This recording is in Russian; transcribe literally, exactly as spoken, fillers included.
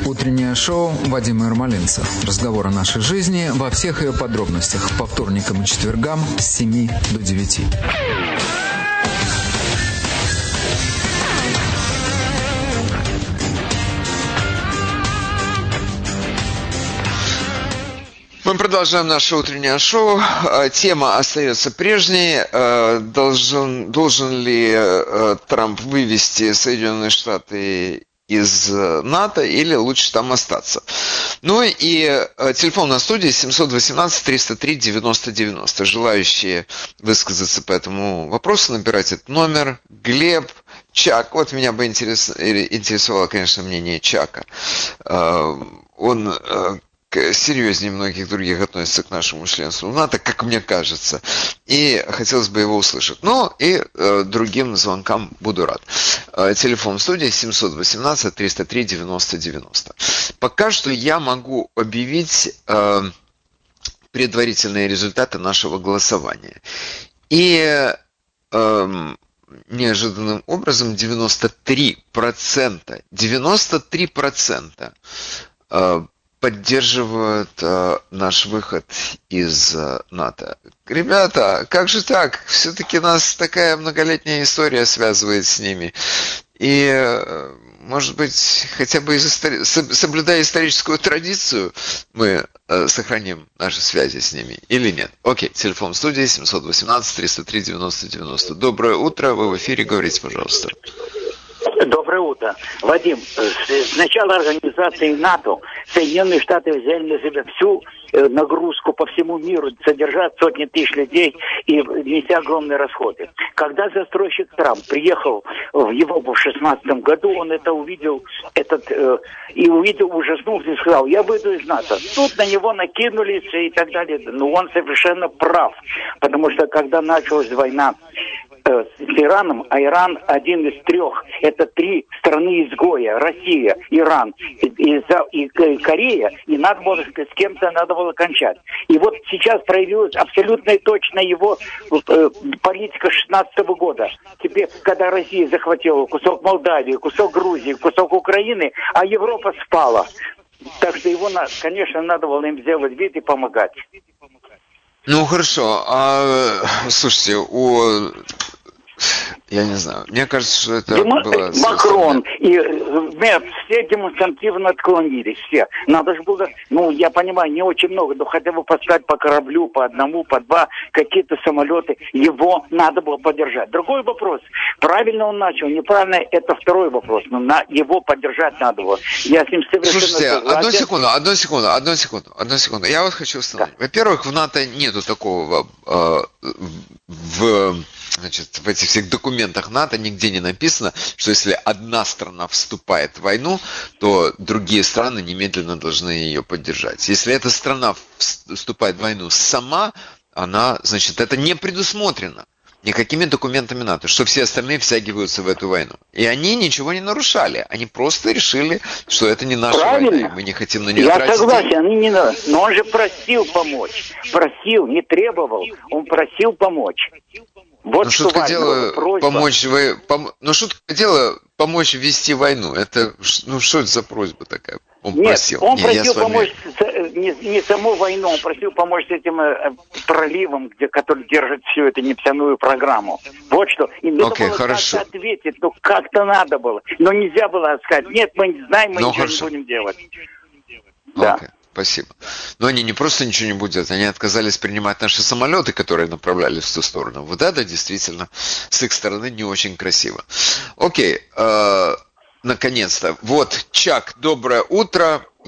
Утреннее шоу Вадима Ермолинца. Разговор о нашей жизни во всех ее подробностях. По вторникам и четвергам с семи до девяти. Мы продолжаем наше утреннее шоу. Тема остается прежней. Должен, должен ли Трамп вывести Соединенные Штаты из НАТО или лучше там остаться? Ну и телефон на студии семь один восемь триста три девяносто девяносто. Желающие высказаться по этому вопросу, набирать этот номер. Глеб, Чак. Вот меня бы интерес, интересовало, конечно, мнение Чака. Он серьезнее многих других относится к нашему членству в НАТО, как мне кажется. И хотелось бы его услышать. Ну и э, другим звонкам буду рад. Э, телефон в студии семь один восемь триста три девяносто девяносто. Пока что я могу объявить э, предварительные результаты нашего голосования. И э, неожиданным образом девяносто три процента, девяносто три процента э, поддерживают э, наш выход из э, НАТО. Ребята, как же так? Все-таки нас такая многолетняя история связывает с ними. И, э, может быть, хотя бы из истори... соблюдая историческую традицию, мы э, сохраним наши связи с ними или нет? Окей, телефон в студии семь один восемь триста три девяносто девяносто. Доброе утро, вы в эфире, говорите, пожалуйста. Доброе утро. Вадим, с начала организации НАТО Соединенные Штаты взяли на себя всю нагрузку по всему миру, содержать сотни тысяч людей и неся огромные расходы. Когда застройщик Трамп приехал в Европу в шестнадцатом году, он это увидел, этот, э, и увидел, ужаснулся и сказал: я выйду из НАТО. Тут на него накинулись и так далее. Но он совершенно прав, потому что когда началась война с Ираном, а Иран один из трех, это три страны изгоя: Россия, Иран и, и, и Корея, и надо было, с кем-то надо было кончать. И вот сейчас проявилась абсолютно и точно его э, политика шестнадцатого года. Теперь, когда Россия захватила кусок Молдавии, кусок Грузии, кусок Украины, а Европа спала. Так что его, конечно, надо было им сделать вид и помогать. Ну, хорошо. А, слушайте, у... Я не знаю. Мне кажется, что это Демо... было... Макрон и Мерц все демонстративно отклонились, все. Надо же было, ну, я понимаю, не очень много, но хотя бы поставить по кораблю, по одному, по два, какие-то самолеты. Его надо было поддержать. Другой вопрос. Правильно он начал, неправильно, это второй вопрос. Но на его поддержать надо было. Я с ним совершенно Слушайте, согласен. одну секунду, одну секунду, одну секунду, одну секунду. Я вот хочу установить. Да. Во-первых, в НАТО нету такого э, в... Значит, в этих всех документах НАТО нигде не написано, что если одна страна вступает в войну, то другие страны немедленно должны ее поддержать. Если эта страна вступает в войну сама, она, значит, это не предусмотрено никакими документами НАТО, что все остальные втягиваются в эту войну. И они ничего не нарушали. Они просто решили, что это не наша Правильно. война, и мы не хотим на нее Я тратить. Я согласен, они не надо. Но он же просил помочь. Просил, не требовал. Он просил помочь. Вот ну, что шутка важно, дело просьба. помочь вы, пом, ну, шутка дело помочь вести войну. Это, ну, что это за просьба такая? Он Нет, просил. он не, просил вами... помочь не, не саму войну, он просил помочь с этим э, проливом, где, который держит всю эту нефтяную программу. Вот что. И надо okay, было хорошо. как-то ответить, ну как-то надо было. Но нельзя было сказать: нет, мы не знаем, мы ну, ничего хорошо. не будем делать. Okay. Да. Спасибо. Но они не просто ничего не будут делать, они отказались принимать наши самолеты, которые направлялись в ту сторону. Вот это действительно с их стороны не очень красиво. Окей, э, наконец-то. Вот, Чак, доброе утро.